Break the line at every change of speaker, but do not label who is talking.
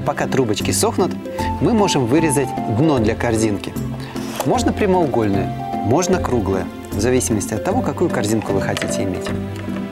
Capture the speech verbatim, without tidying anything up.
пока трубочки сохнут, мы можем вырезать дно для корзинки. Можно прямоугольное, можно круглое, в зависимости от того, какую корзинку вы хотите иметь.